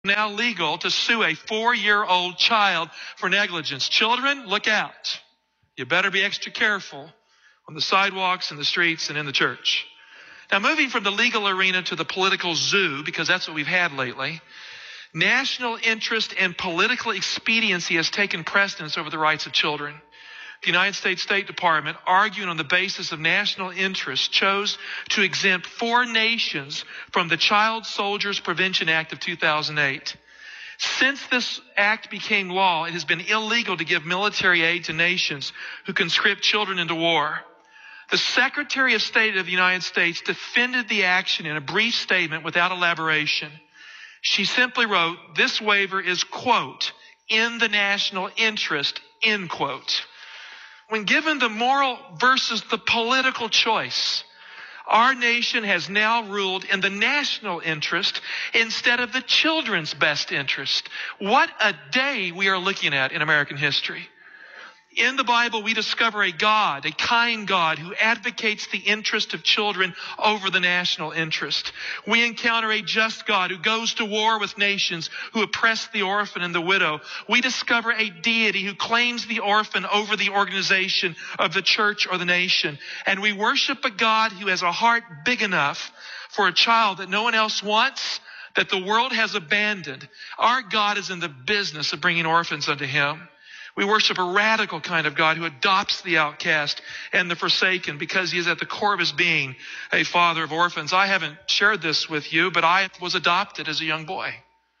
Now legal to sue a 4-year-old child for negligence. Children, look out. You better be extra careful on the sidewalks and the streets and in the church. Now, moving from the legal arena to the political zoo, because that's what we've had lately, national interest and political expediency has taken precedence over the rights of children. The United States State Department, arguing on the basis of national interest, chose to exempt 4 nations from the Child Soldiers Prevention Act of 2008. Since this act became law, it has been illegal to give military aid to nations who conscript children into war. The Secretary of State of the United States defended the action in a brief statement without elaboration. She simply wrote, "This waiver is, quote, in the national interest," end quote. When given the moral versus the political choice, our nation has now ruled in the national interest instead of the children's best interest. What a day we are looking at in American history. In the Bible, we discover a God, a kind God, who advocates the interest of children over the national interest. We encounter a just God who goes to war with nations who oppress the orphan and the widow. We discover a deity who claims the orphan over the organization of the church or the nation. And we worship a God who has a heart big enough for a child that no one else wants, that the world has abandoned. Our God is in the business of bringing orphans unto him. We worship a radical kind of God who adopts the outcast and the forsaken because he is at the core of his being a father of orphans. I haven't shared this with you, but I was adopted as a young boy.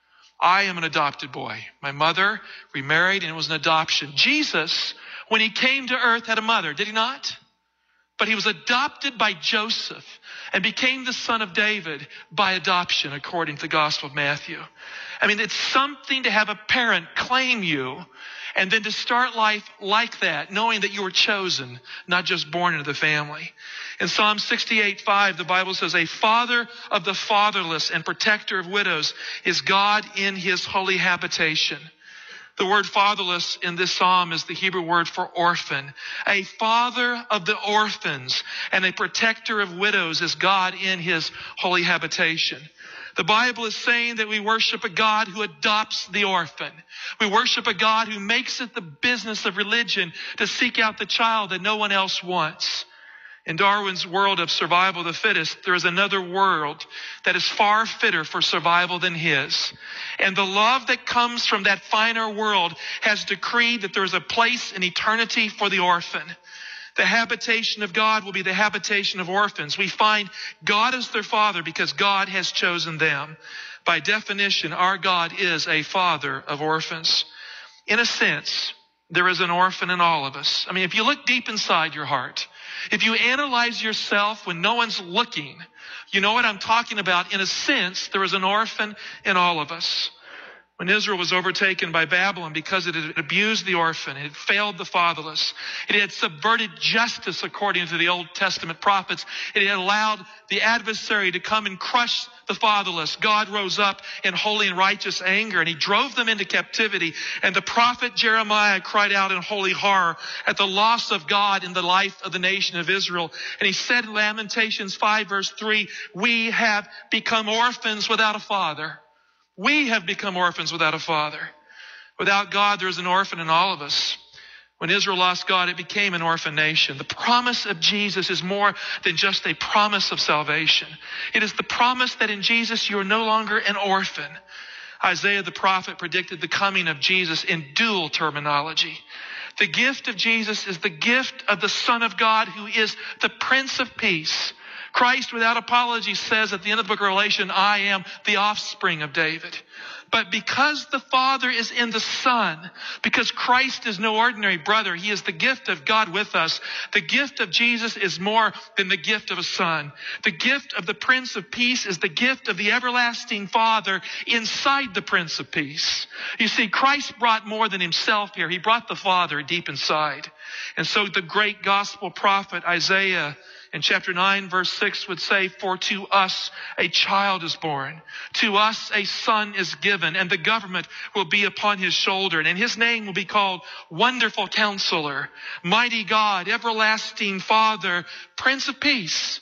I am an adopted boy. My mother remarried and it was an adoption. Jesus, when he came to earth, had a mother, did he not? But he was adopted by Joseph and became the son of David by adoption, according to the Gospel of Matthew. I mean, it's something to have a parent claim you and then to start life like that, knowing that you were chosen, not just born into the family. In Psalm 68:5, the Bible says, "A father of the fatherless and protector of widows is God in his holy habitation." The word fatherless in this psalm is the Hebrew word for orphan. A father of the orphans and a protector of widows is God in his holy habitation. The Bible is saying that we worship a God who adopts the orphan. We worship a God who makes it the business of religion to seek out the child that no one else wants. In Darwin's world of survival of the fittest, there is another world that is far fitter for survival than his. And the love that comes from that finer world has decreed that there is a place in eternity for the orphan. The habitation of God will be the habitation of orphans. We find God is their father because God has chosen them. By definition, our God is a father of orphans. In a sense, there is an orphan in all of us. I mean, if you look deep inside your heart, if you analyze yourself when no one's looking, you know what I'm talking about. In a sense, there is an orphan in all of us. When Israel was overtaken by Babylon because it had abused the orphan, it had failed the fatherless, it had subverted justice according to the Old Testament prophets, it had allowed the adversary to come and crush the fatherless, God rose up in holy and righteous anger and he drove them into captivity. And the prophet Jeremiah cried out in holy horror at the loss of God in the life of the nation of Israel. And he said in Lamentations 5 verse 3, "We have become orphans without a father." We have become orphans without a father. Without God, there is an orphan in all of us. When Israel lost God, it became an orphan nation. The promise of Jesus is more than just a promise of salvation. It is the promise that in Jesus you are no longer an orphan. Isaiah the prophet predicted the coming of Jesus in dual terminology. The gift of Jesus is the gift of the Son of God who is the Prince of Peace. Christ, without apology, says at the end of the book of Revelation, "I am the offspring of David." But because the Father is in the Son, because Christ is no ordinary brother, he is the gift of God with us. The gift of Jesus is more than the gift of a son. The gift of the Prince of Peace is the gift of the everlasting Father inside the Prince of Peace. You see, Christ brought more than himself here. He brought the Father deep inside. And so the great gospel prophet Isaiah in chapter 9, verse 6 would say, "For to us a child is born, to us a son is given, and the government will be upon his shoulder, and his name will be called Wonderful Counselor, Mighty God, Everlasting Father, Prince of Peace."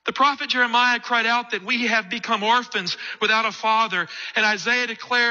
The prophet Jeremiah cried out that we have become orphans without a father. And Isaiah declared